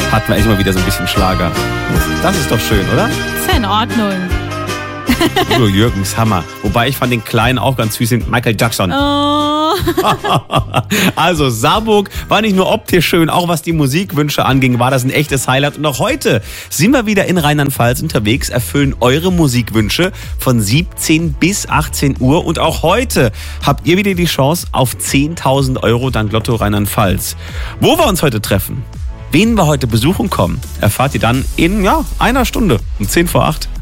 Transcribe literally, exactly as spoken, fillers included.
Hatten wir echt mal wieder so ein bisschen Schlager. Das ist doch schön, oder? Ist ja in Ordnung. Udo Jürgens, Hammer. Wobei ich fand den Kleinen auch ganz süß, den Michael Jackson. Oh. Also Saarburg war nicht nur optisch schön, auch was die Musikwünsche anging, war das ein echtes Highlight. Und auch heute sind wir wieder in Rheinland-Pfalz unterwegs, erfüllen eure Musikwünsche von siebzehn bis achtzehn Uhr. Und auch heute habt ihr wieder die Chance auf zehntausend Euro dank Lotto Rheinland-Pfalz. Wo wir uns heute treffen, wen wir heute besuchen kommen, erfahrt ihr dann in ja, einer Stunde um zehn vor acht.